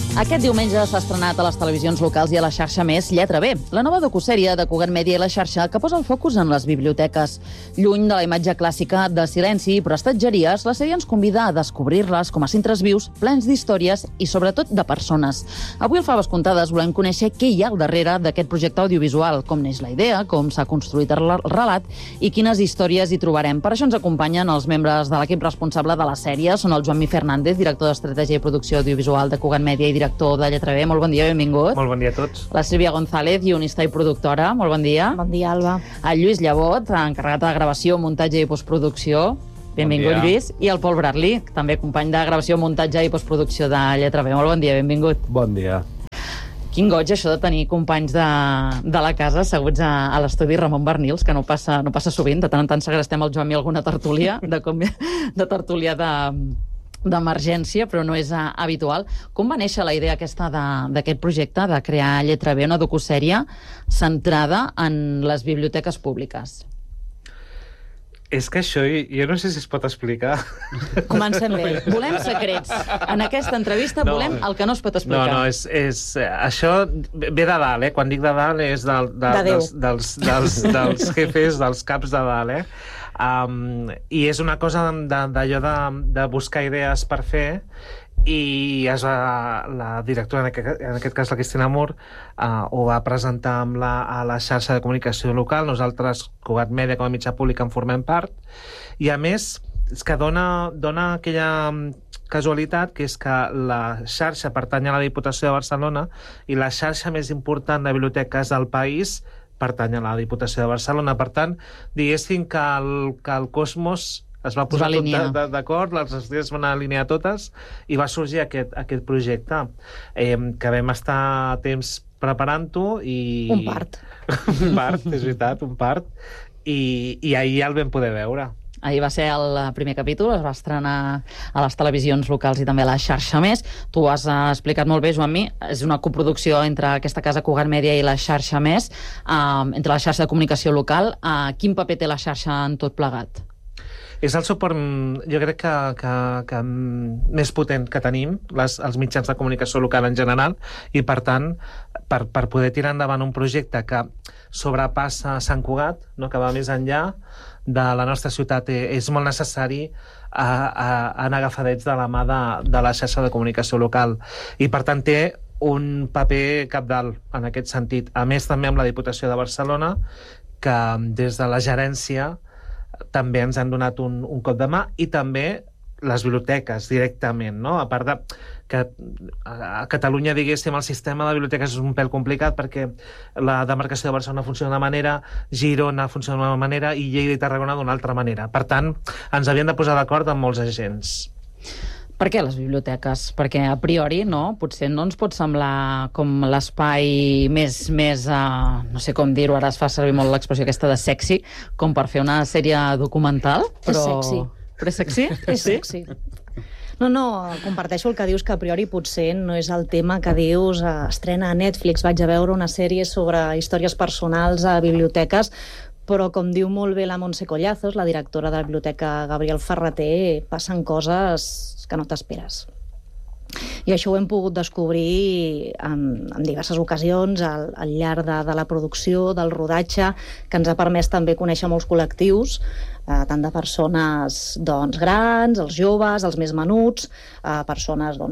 Aquest diumenge s'ha estrenat a les televisions locals i a la xarxa Més Lletra B, la nova docusèrie de Cugat Mèdia i la xarxa que posa el focus en les biblioteques. Lluny de la imatge clàssica de silenci i prestatgeries, la sèrie ens convida a descobrir-les com a centres vius, plens d'històries i, sobretot, de persones. Avui al Faves Contades volem conèixer què hi ha al darrere d'aquest projecte audiovisual, com neix la idea, com s'ha construït el relat i quines històries hi trobarem. Per això ens acompanyen els membres de l'equip responsable de la sèrie. Són el Joan Mi Fernández, director d'Estratègia i Producció Audiovisual de Cugat Mèdia i director de Lletra B. Molt bon dia, benvingut. Molt bon dia a tots. La Sílvia González, guionista i productora. Molt bon dia. Bon dia, Alba. El Lluís Llevot, encarregat de gravació, muntatge i postproducció. Benvingut, bon Lluís. I el Pol Bradley, també company de gravació, muntatge i postproducció de Lletra B. Molt bon dia, benvingut. Bon dia. Quin goig, això de tenir companys de la casa asseguts a l'estudi Ramon Barnils, que no passa sovint. De tant en tant segrestem el Joan i alguna tertúlia, de tertúlia d'emergència, però no és habitual. Com va néixer la idea aquesta d'aquest projecte, de crear Lletra B, una docusèrie centrada en les biblioteques públiques? És que això jo no sé si es pot explicar. Comencem bé. Volem secrets. En aquesta entrevista volem el que no es pot explicar. No, això ve de dalt, eh? Quan dic de dalt és dels jefes, dels caps de dalt, i és una cosa d'allò de buscar idees per fer, i la directora, en aquest cas la Cristina Mur, ho va presentar a la xarxa de comunicació local. Nosaltres, Cugat Mèdia, com a mitjà públic, en formem part, i a més és que dona aquella casualitat, que és que la xarxa pertany a la Diputació de Barcelona i la xarxa més important de biblioteques del país pertany a la Diputació de Barcelona. Per tant, diguéssim que el cosmos es va posar tot d'acord, les estrelles van alinear totes i va sorgir aquest projecte, que vam estar temps preparant-ho i... Un part. Un part, és veritat, un part. I ahir el vam poder veure. Ahir va ser el primer capítol, es va estrenar a les televisions locals i també a la xarxa Més. Tu ho has explicat molt bé, Joan Mi. És una coproducció entre aquesta casa Cugat Mèdia i la xarxa Més, entre la xarxa de comunicació local. Quin paper té la xarxa en tot plegat? És el suport, jo crec que més potent que tenim, els mitjans de comunicació local en general, i per tant, per poder tirar endavant un projecte que sobrepassa Sant Cugat, no, que va més enllà de la nostra ciutat, és molt necessari anar agafadets de la mà de la xarxa de comunicació local, i per tant té un paper cabdal en aquest sentit. A més, també amb la Diputació de Barcelona, que des de la gerència també ens han donat un cop de mà, i també les biblioteques directament, no? A part de que a Catalunya, diguéssim, el sistema de biblioteques és un pèl complicat, perquè la demarcació de Barcelona funciona d'una manera, Girona funciona d'una manera i Lleida i Tarragona d'una altra manera. Per tant, ens havien de posar d'acord amb molts agents. Per què les biblioteques? Perquè a priori, no? Potser no ens pot semblar com l'espai més no sé com dir-ho, ara es fa servir molt l'expressió aquesta de sexy, com per fer una sèrie documental, però... És sexy. Però és sexy? És sexy. No, comparteixo el que dius, que a priori potser no és el tema que dius, estrena a Netflix, vaig a veure una sèrie sobre històries personals a biblioteques, però com diu molt bé la Montse Collazos, la directora de la Biblioteca Gabriel Ferrater, passen coses que no t'esperes. I això ho hem pogut descobrir en diverses ocasions al llarg de la producció, del rodatge, que ens ha permès també conèixer molts col·lectius, tant de persones grans, els joves, els més menuts, persones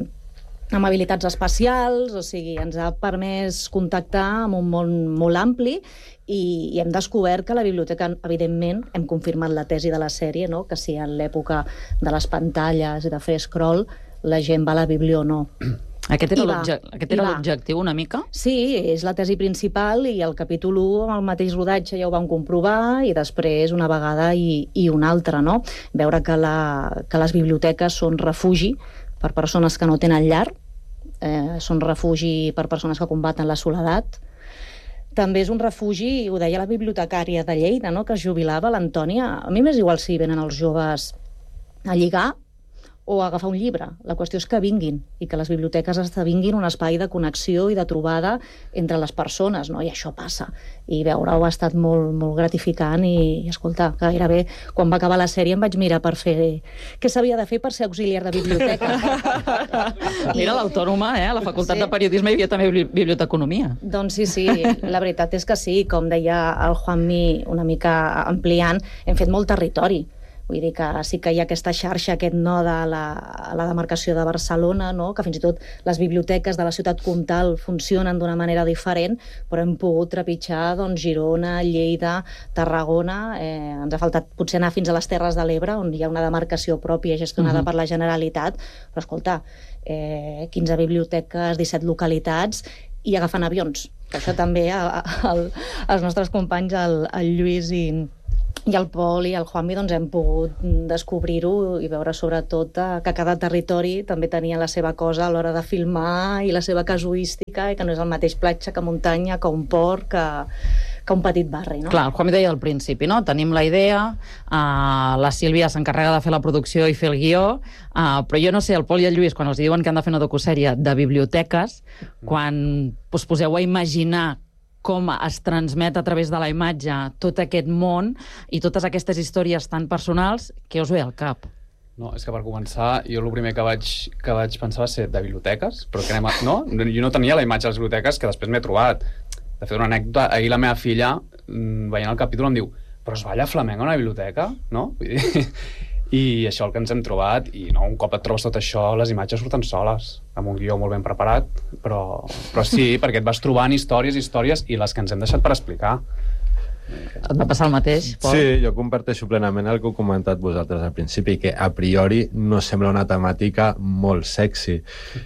amb habilitats especials, o sigui, ens ha permès contactar amb un món molt ampli, i hem descobert que la biblioteca, evidentment, hem confirmat la tesi de la sèrie, no? Que si en l'època de les pantalles i de fer scroll la gent va a la biblio o no. Aquest era l'objectiu una mica? Sí, és la tesi principal, i el capítol 1 amb el mateix rodatge ja ho vam comprovar, i després una vegada i una altra, no? Veure que les biblioteques són refugi per persones que no tenen llar, són refugi per persones que combaten la soledat. També és un refugi, ho deia la bibliotecària de Lleida, no?, que es jubilava, l'Antònia. A mi m'és igual si venen els joves a lligar o a agafar un llibre. La qüestió és que vinguin, i que les biblioteques esdevinguin un espai de connexió i de trobada entre les persones, no? I això passa. I veure-ho ha estat molt, molt gratificant, i escolta, gairebé quan va acabar la sèrie em vaig mirar per fer què s'havia de fer per ser auxiliar de biblioteca. Mira, l'Autònoma, a la Facultat de Periodisme hi havia també biblioteconomia. Doncs sí, la veritat és que sí, com deia el Juanmi, una mica ampliant, hem fet molt territori. Vull dir que sí que hi ha aquesta xarxa, aquest node a la demarcació de Barcelona, no? Que fins i tot les biblioteques de la ciutat comtal funcionen d'una manera diferent, però hem pogut trepitjar Girona, Lleida, Tarragona. Ens ha faltat potser anar fins a les Terres de l'Ebre, on hi ha una demarcació pròpia gestionada per la Generalitat, però escolta, 15 biblioteques, 17 localitats i agafant avions. Que això també els nostres companys, el Lluís i el Pol i el Juanmi, doncs hem pogut descobrir-ho i veure sobretot que cada territori també tenia la seva cosa a l'hora de filmar i la seva casuística, i que no és el mateix platja que muntanya, que un port, que un petit barri, no? Clar, el Juanmi deia al principi, no? Tenim la idea, la Sílvia s'encarrega de fer la producció i fer el guió, però jo no sé, el Pol i el Lluís, quan els diuen que han de fer una docusèrie de biblioteques, quan us poseu a imaginar com es transmet a través de la imatge tot aquest món i totes aquestes històries tan personals, què us ve al cap? No, és que per començar, jo el primer que vaig pensar va ser de biblioteques, però que no? Jo no tenia la imatge de les biblioteques, que després m'he trobat. De fet, una anècdota, ahir la meva filla, veient el capítol, em diu però es balla flamenc a una biblioteca? No? Vull dir... I això el que ens hem trobat, i un cop et trobes tot això, les imatges surten soles, amb un guió molt ben preparat, però sí, perquè et vas trobant històries i les que ens hem deixat per explicar. Et va passar el mateix, Pol? Sí, jo comparteixo plenament el que heu comentat vosaltres al principi, que a priori no sembla una temàtica molt sexy,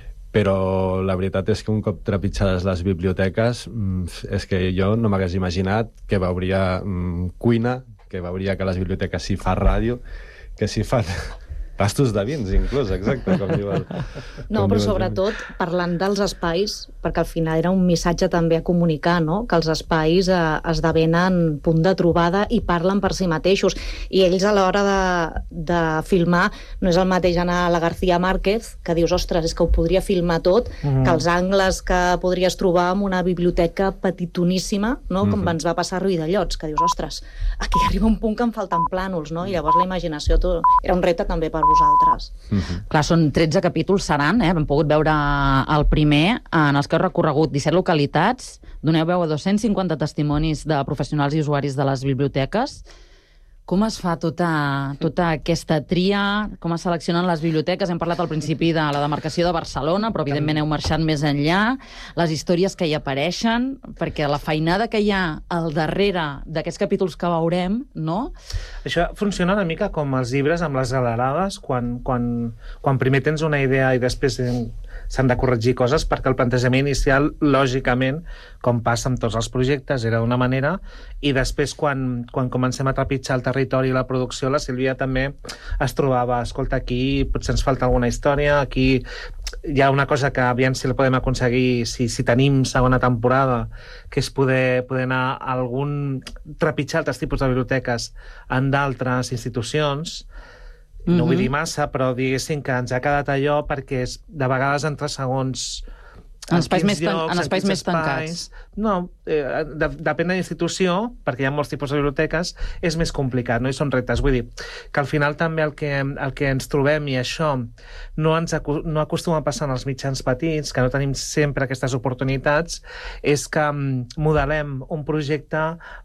però la veritat és que un cop trepitjades les biblioteques, és que jo no m'hagués imaginat que veuria cuina, que veuria que a les biblioteques s'hi fa ràdio, que s'hi fan pastos de vins, inclús, exacte, com diu el... No, però sobretot parlant dels espais, perquè al final era un missatge també a comunicar, no? Que els espais esdevenen punt de trobada i parlen per si mateixos. I ells a l'hora de filmar no és el mateix anar a la García Márquez, que dius, ostres, és que ho podria filmar tot, que els angles que podries trobar en una biblioteca petitoníssima, no? Com ens va passar a Riudellots, que dius, ostres, aquí arriba un punt que em falten plànols, no? I llavors la imaginació era un repte també per vosaltres. Clar, són 13 capítols, seran, hem pogut veure el primer, en els que heu recorregut 17 localitats, doneu veu a 250 testimonis de professionals i usuaris de les biblioteques. Com es fa tota aquesta tria? Com es seleccionen les biblioteques? Hem parlat al principi de la demarcació de Barcelona, però evidentment heu marxat més enllà. Les històries que hi apareixen, perquè la feinada que hi ha al darrere d'aquests capítols que veurem, no? Això funciona una mica com els llibres amb les galerades, quan primer tens una idea i després s'han de corregir coses, perquè el plantejament inicial, lògicament, com passa amb tots els projectes, era d'una manera, i després, quan comencem a trepitjar el territori i la producció, la Sílvia també es trobava, escolta, aquí potser ens falta alguna història, aquí hi ha una cosa que aviam si la podem aconseguir, si tenim segona temporada, que és poder anar a trepitjar altres tipus de biblioteques en d'altres institucions. No vull dir massa, però diguéssim que ens ha quedat allò perquè de vegades en 3 segons... En espais més tancats. No, depèn de la institució, perquè hi ha molts tipus de biblioteques, és més complicat, no? I són reptes. Vull dir que al final també el que ens trobem, i això no acostuma a passar en els mitjans petits, que no tenim sempre aquestes oportunitats, és que modelem un projecte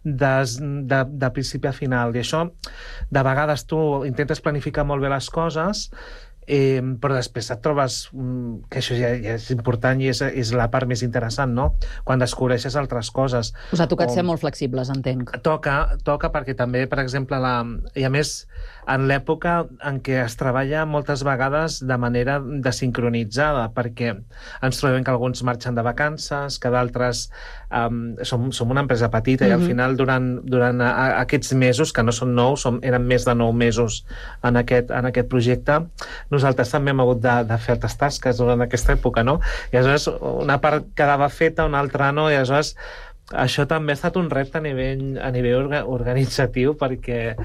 de principi a final. I això, de vegades tu intentes planificar molt bé les coses, però després et trobes que això ja és important i és la part més interessant, no? Quan descobreixes altres coses. Us ha tocat ser molt flexibles, entenc. Toca perquè també, per exemple, i a més en l'època en què es treballa moltes vegades de manera desincronitzada, perquè ens trobem que alguns marxen de vacances, que d'altres som una empresa petita i al final durant aquests mesos, que no són 9, eren més de 9 mesos en aquest projecte, nosaltres també hem hagut de fer altres tasques durant aquesta època, no? I aleshores una part quedava feta, una altra no, i aleshores això també ha estat un repte a nivell organitzatiu, perquè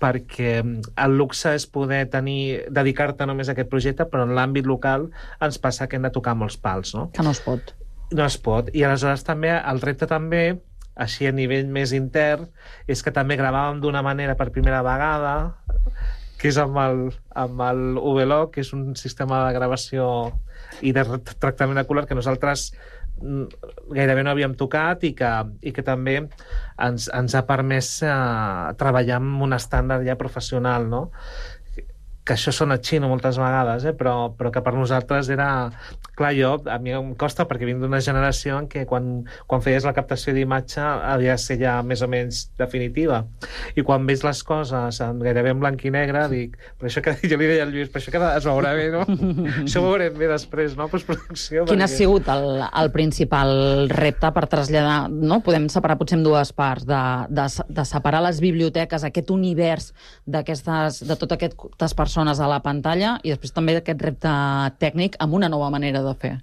el luxe és poder dedicar-te només a aquest projecte, però en l'àmbit local ens passa que hem de tocar molts pals, no? Que no es pot. No es pot. I aleshores també, el repte també, així a nivell més intern, és que també gravàvem d'una manera per primera vegada, que és amb el VLOC, que és un sistema de gravació i de tractament de color que nosaltres gairebé no havíem tocat i que també ens ha permès treballar amb un estàndard ja professional, no? Que això sona xino moltes vegades, però que per nosaltres era... Clar, a mi em costa perquè vinc d'una generació en què quan feies la captació d'imatge havia de ser ja més o menys definitiva. I quan veus les coses gairebé en blanc i negre, dic, però això que jo li deia al Lluís, però això que es veurà bé, no? Això ho veurem bé després, no? Postproducció. Quin ha sigut el principal repte per traslladar, no? Podem separar potser en dues parts, de separar les biblioteques, aquest univers de totes aquestes persones a la pantalla i després també aquest repte tècnic amb una nova manera de fer.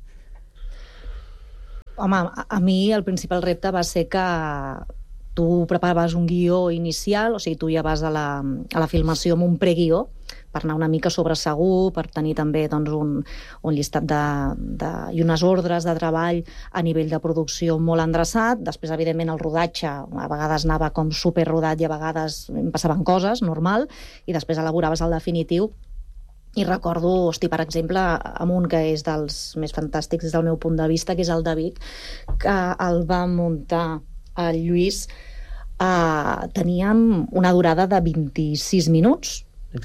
Home, a mi el principal repte va ser que tu preparaves un guió inicial, o sigui, tu ja vas a la filmació amb un preguió per anar una mica sobre segur, per tenir també doncs, un llistat i unes ordres de treball a nivell de producció molt endreçat. Després, evidentment, el rodatge a vegades anava com superrodat i a vegades em passaven coses, normal, i després elaboraves el definitiu. I recordo, per exemple, amb un que és dels més fantàstics des del meu punt de vista, que és el de Vic, que el va muntar el Lluís. Teníem una durada de 26 minuts.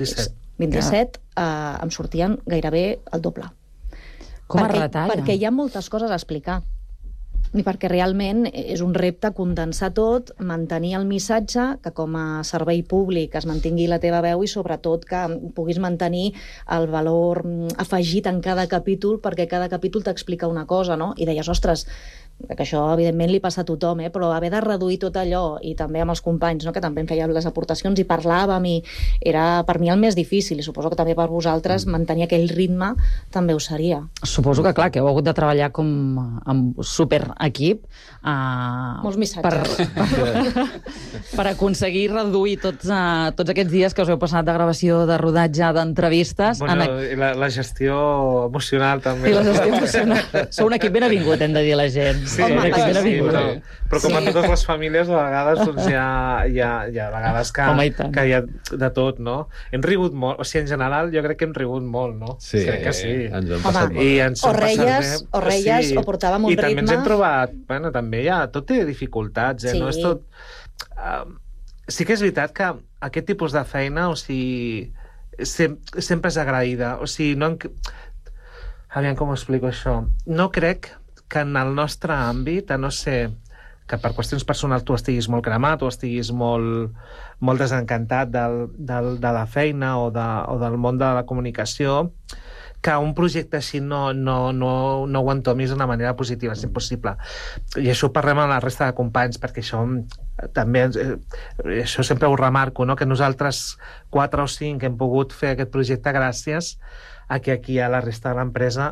27, em sortien gairebé el doble. Com a retalla? Perquè hi ha moltes coses a explicar. I perquè realment és un repte condensar tot, mantenir el missatge, que com a servei públic es mantingui la teva veu i sobretot que puguis mantenir el valor afegit en cada capítol, perquè cada capítol t'explica una cosa, no? I deies, ostres, que això evidentment li passa a tothom, però haver de reduir tot allò, i també amb els companys, no? Que també em feien les aportacions i parlàvem, i era per mi el més difícil, i suposo que també per vosaltres mantenir aquell ritme també ho seria. Suposo que clar, que heu hagut de treballar com amb superequip molts missatges per aconseguir reduir tots aquests dies que us heu passat de gravació, de rodatge, d'entrevistes. La gestió emocional també. I la gestió emocional. Sou un equip ben avingut, hem de dir a la gent. Sí, però com a totes les famílies, a vegades doncs, hi ha vegades que hi ha de tot, no? Hem rigut molt, o sigui, en general jo crec que hem rigut molt, no? Sí, crec que sí. Ens hem passat molt. O reies, o portàvem un ritme. I també ens hem trobat, bueno, també tot té dificultats, sí. No és tot... Sí que és veritat que aquest tipus de feina, o sigui, sempre és agraïda, o sigui, no... Aviam com ho explico això. No crec que en el nostre àmbit, a no ser que per qüestions personals tu estiguis molt cremat o estiguis molt desencantat de la feina o del món de la comunicació, que un projecte així no ho entomis d'una manera positiva, és impossible. I això ho parlem amb la resta de companys, perquè això també, això sempre ho remarco, no? Que nosaltres 4 o 5 hem pogut fer aquest projecte gràcies a que aquí a la resta de l'empresa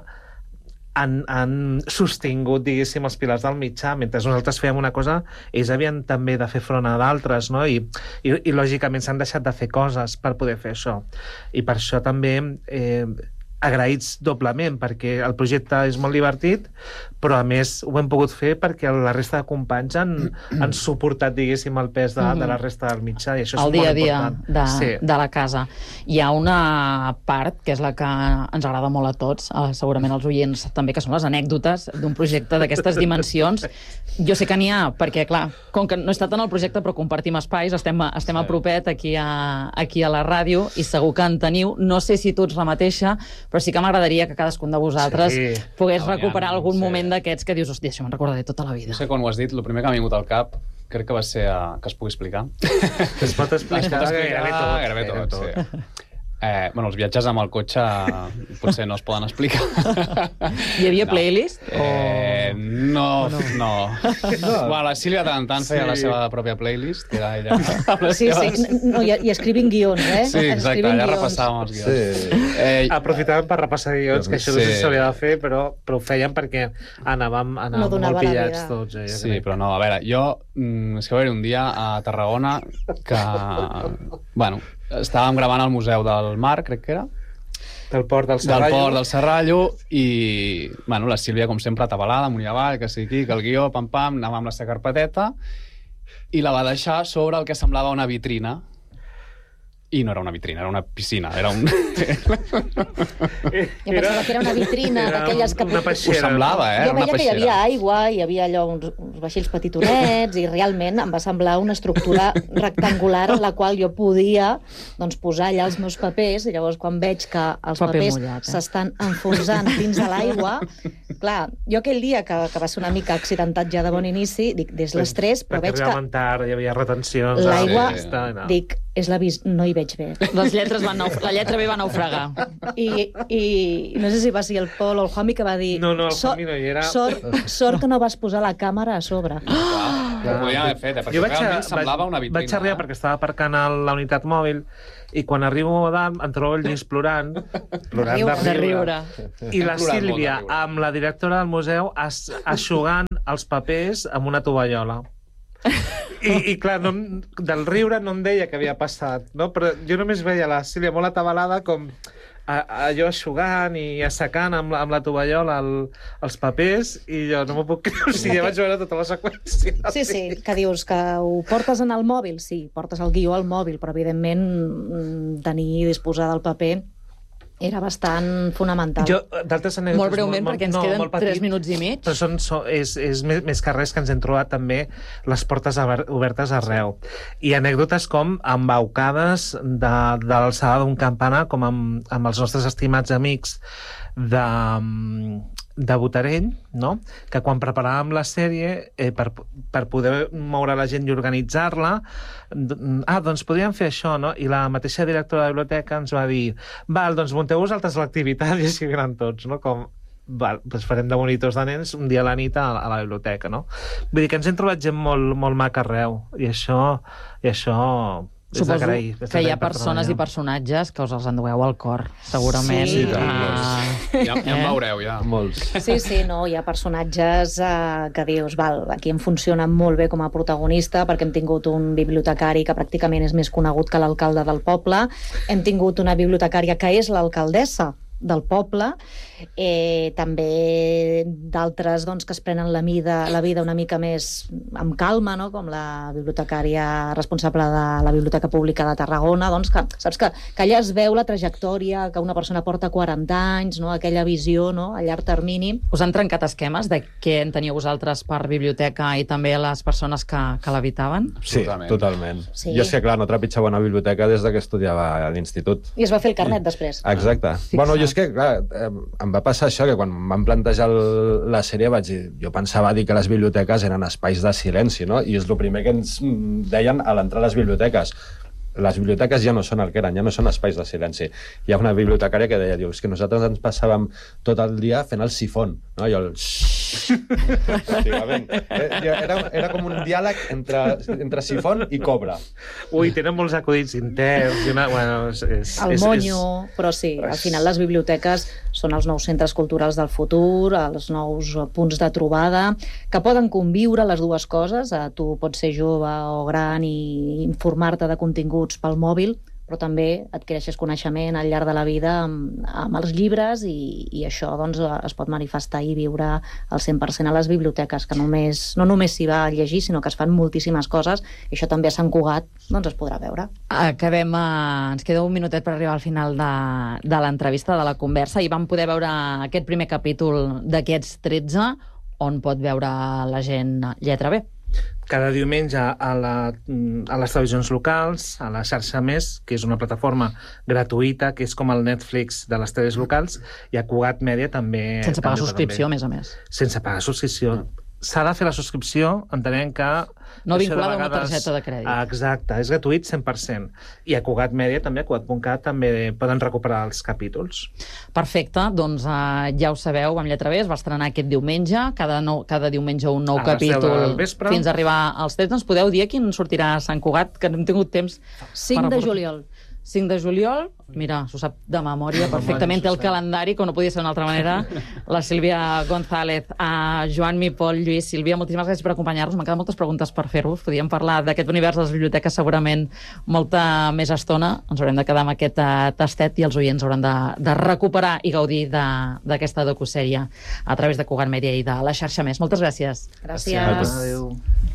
han sostingut, diguéssim, els pilars del mitjà. Mentre nosaltres fèiem una cosa, ells havien també de fer front a d'altres, no? I lògicament s'han deixat de fer coses per poder fer això. I per això també agraïts doblement, perquè el projecte és molt divertit, però a més ho hem pogut fer perquè la resta de companys han suportat, diguéssim, el pes de la resta del mitjà, i això és molt important. El dia a dia de la casa. Hi ha una part que és la que ens agrada molt a tots, segurament als oients també, que són les anècdotes d'un projecte d'aquestes dimensions. Jo sé que n'hi ha, perquè clar, com que no he estat en el projecte però compartim espais, estem a propet aquí a la ràdio, i segur que en teniu, no sé si tots la mateixa, però sí que m'agradaria que cadascun de vosaltres pogués recuperar algun moment d'aquests que dius, hòstia, això me'n recordaré tota la vida. No sé, quan ho has dit, el primer que m'ha vingut al cap crec que va ser que es pugui explicar. Es pot explicar gairebé tot. Sí. Els viatges amb el cotxe potser no es poden explicar. Hi havia playlist? No. Bueno, la Sílvia de tant feia la seva pròpia playlist, que era ella. Sí. No, i escrivint guions, Sí, exacte, allà repassàvem els guions. Sí. Aprofitàvem per repassar guions, que això no sé si s'hauria de fer, però ho fèiem perquè anàvem molt pillats tots. Sí, però no, a veure, jo és que va haver un dia a Tarragona que, bueno, estàvem gravant al Museu del Mar, crec que era. Del Port del Serrallo, i bueno, la Sílvia, com sempre, atabalada, amunt i avall, que sí aquí, que el guió, pam-pam, anava amb la seva carpeteta, i la va deixar sobre el que semblava una vitrina. I no era una vitrina, era una piscina. Era un... Jo pensava que era una vitrina d'aquelles que... Una Ho peixera. semblava, Jo una veia que hi havia peixera. aigua, hi havia allò uns vaixells petitonets i realment em va semblar una estructura rectangular en la qual jo podia doncs, posar allà els meus papers i llavors quan veig que els Paper papers mullat, s'estan enfonsant dins de l'aigua, clar, jo aquell dia que va ser una mica accidentat ja de bon inici, dic, des l'estrès, però veig que Tard, hi havia retencions. l'aigua, no. dic, és no hi veig bé. Les lletres la lletra B va naufragar. I no sé si va ser el Pol o el Juanmi que va dir No, el Juanmi no hi era. Sort que no vas posar la càmera a sobre. Ho podien haver fet, perquè realment semblava una vitrina. Vaig arribar perquè estava aparcant a la unitat mòbil i quan arribo a dalt em trobo el Lluís plorant De riure. I la Hem plorat molt de Sílvia, riure. amb la directora del museu, eixugant els papers amb una tovallola. I clar, del riure no em deia què havia passat, no? Però jo només veia la Sílvia molt atabalada com allò eixugant i assecant amb la tovallola els papers i jo no m'ho puc creure, o sigui, ja vaig veure tota la seqüència. Sí, que dius que ho portes en el mòbil, sí, portes el guió al mòbil, però evidentment tenir i disposar del paper era bastant fonamental. D'altres anècdotes... Molt breument, perquè ens queden 3 minuts i mig. Però és més que res que ens hem trobat també les portes obertes arreu. I anècdotes com embaucades de l'alçada d'un campanar, com amb els nostres estimats amics de Botarell, no? Que quan preparàvem la sèrie, per poder moure la gent i organitzar-la, doncs podríem fer això, no? I la mateixa directora de la biblioteca ens va dir doncs munteu vosaltres l'activitat i així venen tots, no? Com, doncs farem de monitors de nens un dia a la nit a la biblioteca, no? Vull dir que ens hem trobat gent molt maca arreu, i això Suposo que hi ha persones i personatges que us els endueu al cor, segurament. Sí. Ja en veureu, ja. Molts. Sí, no, hi ha personatges que dius, val, aquí em funciona molt bé com a protagonista perquè hem tingut un bibliotecari que pràcticament és més conegut que l'alcalde del poble, hem tingut una bibliotecària que és l'alcaldessa del poble, també d'altres doncs, que es prenen la vida una mica més amb calma, no? Com la bibliotecària responsable de la Biblioteca Pública de Tarragona, doncs que, saps que allà es veu la trajectòria que una persona porta 40 anys, no? Aquella visió, no? A llarg termini. Us han trencat esquemes de què en teniu vosaltres per biblioteca i també les persones que l'habitaven? Sí, totalment. Sí. Jo és que, clar, no trepitjava una biblioteca des que estudiava a l'institut. I es va fer el carnet després. Exacte. Bueno, jo és que, clar, em va passar això, que quan vam plantejar la sèrie vaig dir, jo pensava dir que les biblioteques eren espais de silenci, no? I és el primer que ens deien a l'entrar a les biblioteques. Les biblioteques ja no són el que eren, ja no són espais de silenci. Hi ha una bibliotecària que deia, diu, és que nosaltres ens passàvem tot el dia fent el sifon, no? I el era com un diàleg entre sifon i cobra. Ui, tenen molts acudits interns. El monyo, però sí, al final les biblioteques són els nous centres culturals del futur, els nous punts de trobada, que poden conviure les dues coses. Tu pots ser jove o gran i informar-te de continguts pel mòbil, però també adquireixes coneixement al llarg de la vida amb els llibres i això doncs, es pot manifestar i viure al 100% a les biblioteques, que no només s'hi va a llegir, sinó que es fan moltíssimes coses, i això també a Sant Cugat doncs, es podrà veure. Ens queda un minutet per arribar al final de l'entrevista, de la conversa, i vam poder veure aquest primer capítol d'aquests 13, on pot veure la gent Lletra B. Cada diumenge a les televisions locals, a la xarxa Més, que és una plataforma gratuïta, que és com el Netflix de les teles locals, i a Cugat Mèdia també... Sense pagar subscripció, a més a més. Sense pagar subscripció. S'ha de fer la subscripció, entenem que... No vinculada a una targeta de crèdit. Exacte, és gratuït 100%. I a Cugat Mèdia, també, a Cugat.cat, també poden recuperar els capítols. Perfecte, doncs ja ho sabeu, amb Lletra B es va estrenar aquest diumenge, cada diumenge un nou capítol fins a arribar als 13. Ens podeu dir a quin sortirà a Sant Cugat, que no hem tingut temps... 5 de juliol. 5 de juliol, mira, s'ho sap de memòria perfectament, té el calendari, com no podia ser d'una altra manera, la Sílvia González, Joan, Pol, Lluís, Sílvia, moltíssimes gràcies per acompanyar-nos. M'han quedat moltes preguntes per fer-ho. Podríem parlar d'aquest univers de les biblioteques segurament molta més estona. Ens haurem de quedar amb aquest tastet i els oients hauran de recuperar i gaudir d'aquesta docusèrie a través de Cugat Mèdia i de la xarxa Més. Moltes gràcies. Gràcies. Adéu.